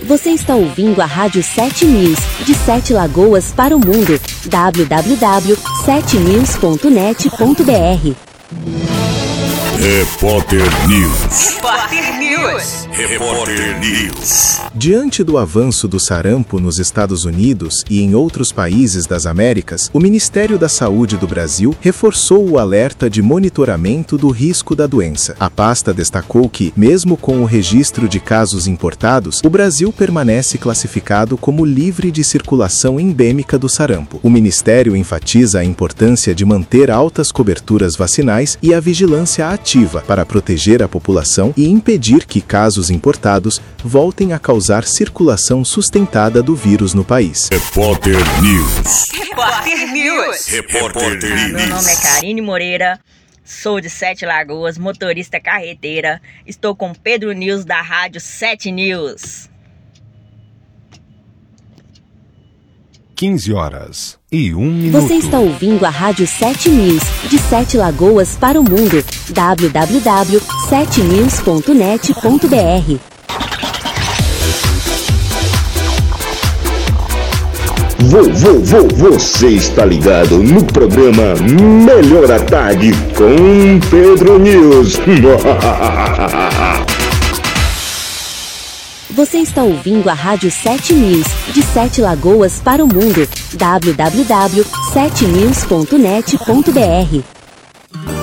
Você está ouvindo a Rádio 7 News, de 7 Lagoas para o mundo. www.7news.net.br. Repórter News. Repórter News. Repórter News. Diante do avanço do sarampo nos Estados Unidos e em outros países das Américas, o Ministério da Saúde do Brasil reforçou o alerta de monitoramento do risco da doença. A pasta destacou que, mesmo com o registro de casos importados, o Brasil permanece classificado como livre de circulação endêmica do sarampo. O Ministério enfatiza a importância de manter altas coberturas vacinais e a vigilância ativa para proteger a população e impedir que casos importados voltem a causar circulação sustentada do vírus no país. Repórter News. Repórter News. Repórter News. Meu nome é Karine Moreira, sou de 7 Lagoas, motorista carreteira. Estou com Pedro News da Rádio 7 News. 15h01. Você está ouvindo a Rádio 7 News, de 7 Lagoas para o mundo. www.7news.net.br. Você está ligado no programa Melhor à Tarde com Pedro News. Você está ouvindo a Rádio 7 News, de 7 Lagoas para o mundo. www.7news.net.br.